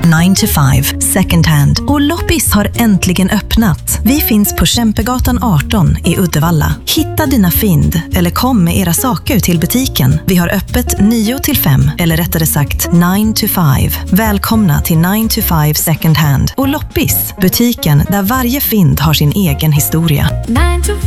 9 to 5 second hand. Och Loppis har äntligen öppnat. Vi finns på Kämpegatan 18 i Uddevalla. Hitta dina fynd eller kom med era saker till butiken. Vi har öppet 9 till 5 eller rättare sagt 9 to 5. Välkomna till 9 to 5 second hand och Loppis, butiken där varje fynd har sin egen historia. 9 to 5.